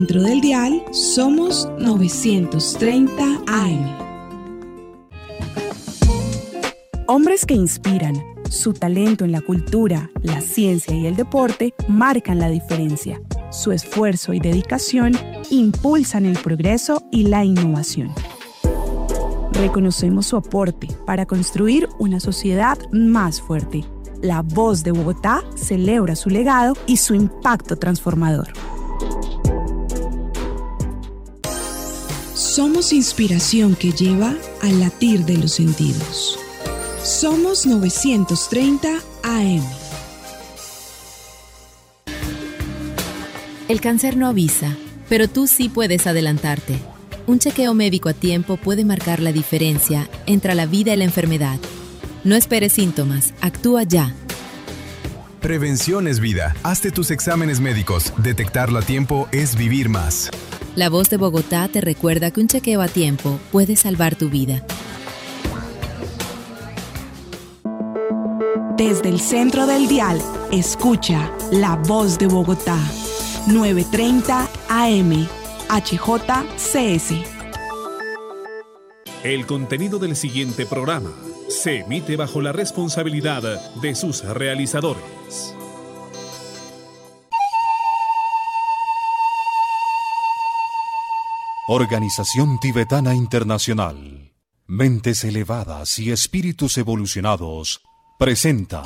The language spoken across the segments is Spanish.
Dentro del dial somos 930 AM. Hombres que inspiran. Su talento en la cultura, la ciencia y el deporte marcan la diferencia. Su esfuerzo y dedicación impulsan el progreso y la innovación. Reconocemos su aporte para construir una sociedad más fuerte. La Voz de Bogotá celebra su legado y su impacto transformador. Somos inspiración que lleva al latir de los sentidos. Somos 930 AM. El cáncer no avisa, pero tú sí puedes adelantarte. Un chequeo médico a tiempo puede marcar la diferencia entre la vida y la enfermedad. No esperes síntomas, actúa ya. Prevención es vida. Hazte tus exámenes médicos. Detectarlo a tiempo es vivir más. La Voz de Bogotá te recuerda que un chequeo a tiempo puede salvar tu vida. Desde el centro del dial, escucha La Voz de Bogotá, 930 AM, HJCS. El contenido del siguiente programa se emite bajo la responsabilidad de sus realizadores. Organización Tibetana Internacional. Mentes elevadas y espíritus evolucionados presentan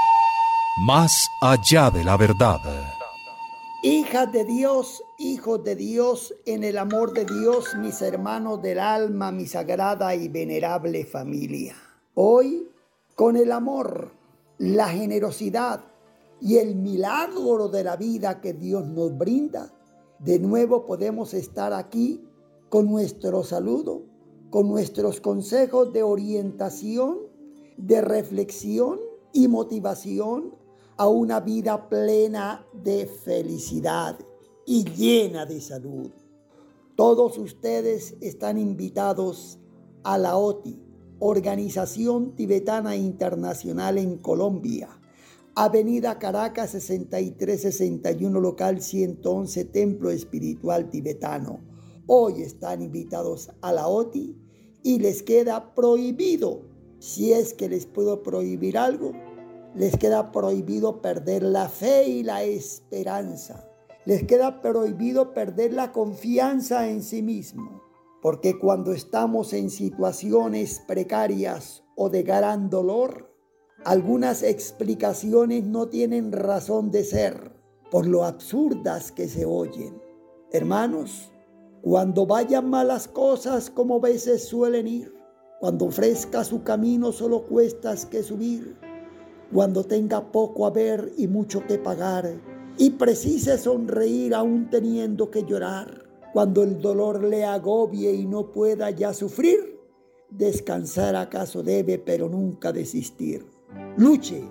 Más allá de la verdad. Hijas de Dios, hijos de Dios, en el amor de Dios, mis hermanos del alma, mi sagrada y venerable familia. Hoy, con el amor, la generosidad y el milagro de la vida que Dios nos brinda, de nuevo podemos estar aquí con nuestro saludo, con nuestros consejos de orientación, de reflexión y motivación a una vida plena de felicidad y llena de salud. Todos ustedes están invitados a la OTI, Organización Tibetana Internacional en Colombia, Avenida Caracas 6361, local 111, Templo Espiritual Tibetano. Hoy están invitados a la OTI y les queda prohibido, si es que les puedo prohibir algo, les queda prohibido perder la fe y la esperanza. Les queda prohibido perder la confianza en sí mismo. Porque cuando estamos en situaciones precarias o de gran dolor, algunas explicaciones no tienen razón de ser por lo absurdas que se oyen. Hermanos, cuando vayan malas cosas como veces suelen ir, cuando ofrezca su camino solo cuestas que subir, cuando tenga poco a ver y mucho que pagar, y precise sonreír aún teniendo que llorar, cuando el dolor le agobie y no pueda ya sufrir, descansar acaso debe, pero nunca desistir. Luche,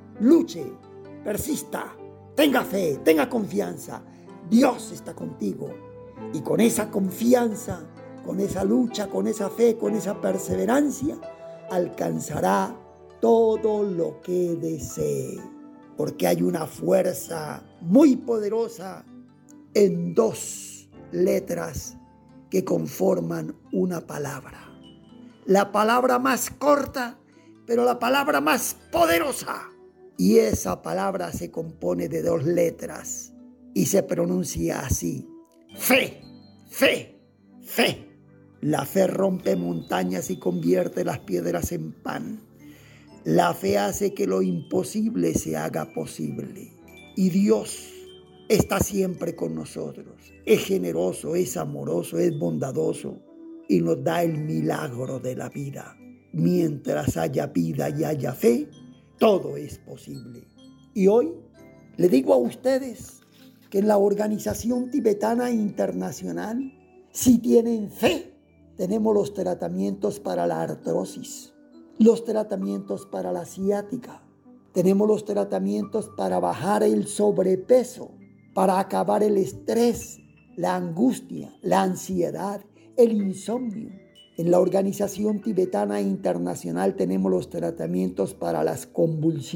persista, tenga fe, tenga confianza. Dios está contigo. Y con esa confianza, con esa lucha, con esa fe, con esa perseverancia, alcanzará todo lo que desee. Porque hay una fuerza muy poderosa en dos letras que conforman una palabra. La palabra más corta, pero la palabra más poderosa. Y esa palabra se compone de dos letras y se pronuncia así: fe, fe, fe. La fe rompe montañas y convierte las piedras en pan. La fe hace que lo imposible se haga posible. Y Dios está siempre con nosotros. Es generoso, es amoroso, es bondadoso y nos da el milagro de la vida. Mientras haya vida y haya fe, todo es posible. Y hoy le digo a ustedes que en la Organización Tibetana Internacional, si tienen fe, tenemos los tratamientos para la artrosis, los tratamientos para la ciática, tenemos los tratamientos para bajar el sobrepeso, para acabar el estrés, la angustia, la ansiedad, el insomnio. En la Organización Tibetana Internacional tenemos los tratamientos para las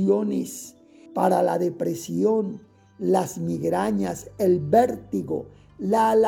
convulsiones, para la depresión, las migrañas, el vértigo, la